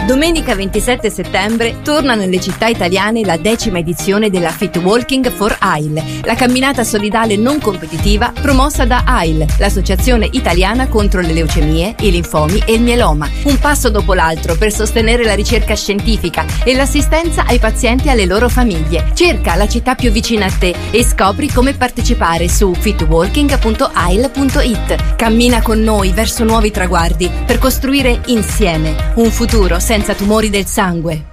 Domenica 27 settembre torna nelle città italiane la 10ª edizione della Fit Walking for AIL, la camminata solidale non competitiva promossa da AIL, l'associazione italiana contro le leucemie, i linfomi e il mieloma. Un passo dopo l'altro per sostenere la ricerca scientifica e l'assistenza ai pazienti e alle loro famiglie. Cerca la città più vicina a te e scopri come partecipare su fitwalking.ail.it. Cammina con noi verso nuovi traguardi per costruire insieme un futuro senza tumori del sangue.